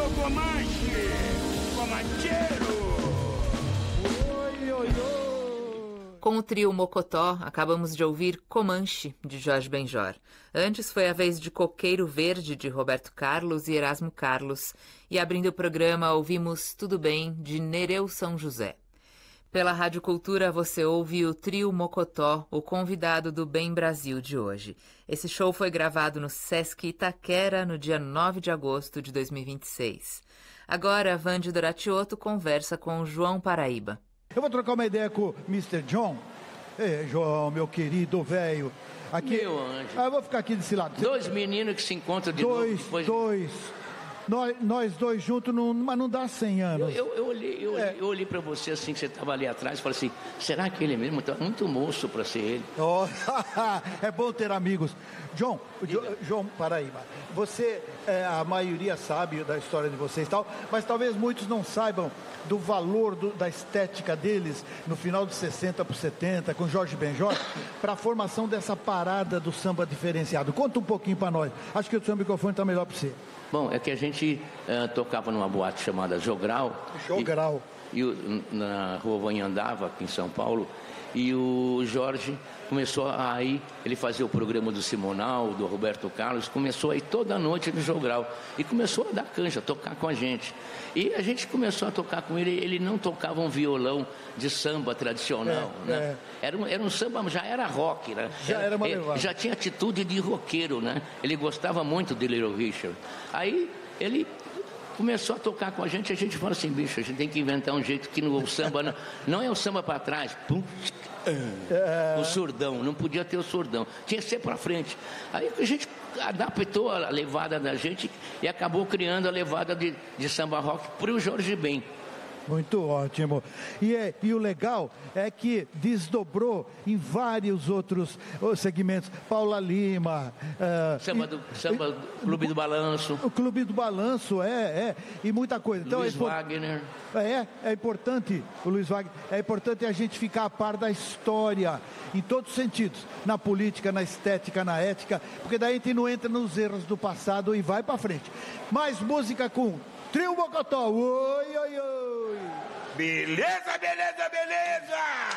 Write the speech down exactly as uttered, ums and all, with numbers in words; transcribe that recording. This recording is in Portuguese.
Comanche, Comancheiro. Oi, oi, oi. Com o trio Mocotó, acabamos de ouvir Comanche, de Jorge Benjor. Antes foi a vez de Coqueiro Verde, de Roberto Carlos e Erasmo Carlos. E abrindo o programa, ouvimos Tudo Bem, de Nereu São José. Pela Rádio Cultura, você ouve o trio Mocotó, o convidado do Bem Brasil de hoje. Esse show foi gravado no Sesc Itaquera no dia nove de agosto de dois mil e vinte e seis. Agora, Vandy Doratioto conversa com o João Paraíba. Eu vou trocar uma ideia com o mister John. Ei, João, meu querido velho. Aqui... Meu anjo. Ah, eu vou ficar aqui desse lado. Dois meninos que se encontram de dois, novo. Depois... Dois, Nós, nós dois juntos, não, mas não dá cem anos. Eu, eu, eu olhei, eu, é. eu olhei pra você assim, que você estava ali atrás, e falei assim, será que ele é mesmo? Tá muito moço pra ser ele. Oh, é bom ter amigos. John, jo, João Paraíba, você, é, a maioria sabe da história de vocês e tal, mas talvez muitos não saibam do valor do, da estética deles no final dos sessenta para os setenta, com Jorge Benjor, para a formação dessa parada do samba diferenciado. Conta um pouquinho para nós. Acho que o seu microfone está melhor para você. Bom, é que a gente uh, tocava numa boate chamada Jogral. Jogral. E, e na Rua Vanhandava, aqui em São Paulo. E o Jorge começou a ir, ele fazia o programa do Simonal, do Roberto Carlos, começou a ir toda noite no Jogral. E começou a dar canja, tocar com a gente. E a gente começou a tocar com ele, ele não tocava um violão de samba tradicional, é, né? É. Era, um, era um samba, já era rock, né? Já era, era uma ele, já tinha atitude de roqueiro, né? Ele gostava muito de Little Richard. Aí ele começou a tocar com a gente, a gente falou assim, bicho, a gente tem que inventar um jeito que no o samba não, não é o samba para trás, pum, é. O surdão, não podia ter o surdão, tinha que ser para frente. Aí a gente adaptou a levada da gente e acabou criando a levada de, de samba rock para o Jorge Ben. Muito ótimo. E, é, e o legal é que desdobrou em vários outros segmentos. Paula Lima. Uh, samba do, samba do Clube do Balanço. O Clube do Balanço, é, é. E muita coisa. Então, Luiz é, Wagner. É, é importante, o Luiz Wagner, é importante a gente ficar a par da história, em todos os sentidos. Na política, na estética, na ética. Porque daí a gente não entra nos erros do passado e vai pra frente. Mais música com Trio Mocotó. Oi, oi, oi. Beleza, beleza, beleza.